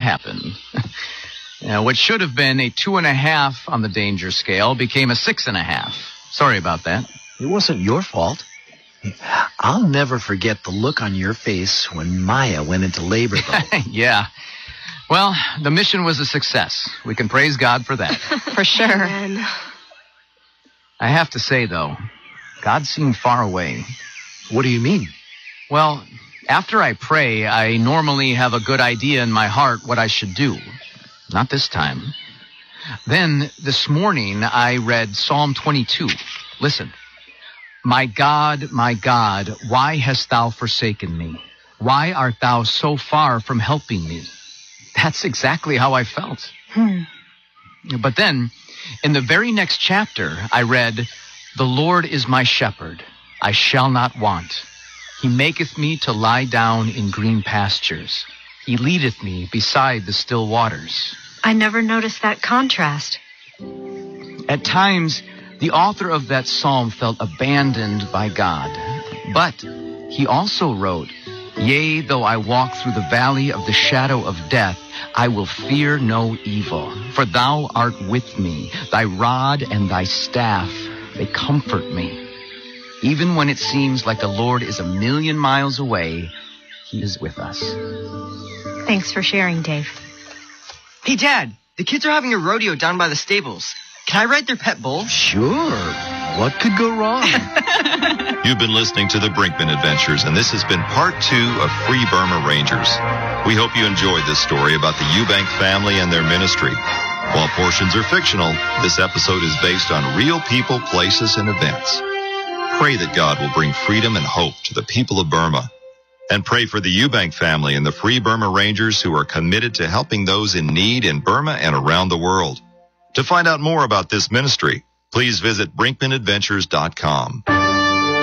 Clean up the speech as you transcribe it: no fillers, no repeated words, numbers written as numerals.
happened. What should have been a 2.5 on the danger scale became a 6.5. Sorry about that. It wasn't your fault. I'll never forget the look on your face when Maya went into labor, though. Yeah. Well, the mission was a success. We can praise God for that. For sure. Amen. I have to say, though, God seemed far away. What do you mean? Well, after I pray, I normally have a good idea in my heart what I should do. Not this time. Then, this morning, I read Psalm 22. Listen. My God, why hast thou forsaken me? Why art thou so far from helping me? That's exactly how I felt. But then, in the very next chapter, I read, The Lord is my shepherd, I shall not want. He maketh me to lie down in green pastures. He leadeth me beside the still waters. I never noticed that contrast. At times, the author of that psalm felt abandoned by God. But he also wrote, Yea, though I walk through the valley of the shadow of death, I will fear no evil. For thou art with me, thy rod and thy staff, they comfort me. Even when it seems like the Lord is 1,000,000 miles away, he is with us. Thanks for sharing, Dave. Hey, Dad, the kids are having a rodeo down by the stables. Can I ride their pet bull? Sure. What could go wrong? You've been listening to the Brinkman Adventures, and this has been part 2 of Free Burma Rangers. We hope you enjoyed this story about the Eubank family and their ministry. While portions are fictional, this episode is based on real people, places, and events. Pray that God will bring freedom and hope to the people of Burma. And pray for the Eubank family and the Free Burma Rangers who are committed to helping those in need in Burma and around the world. To find out more about this ministry, please visit BrinkmanAdventures.com.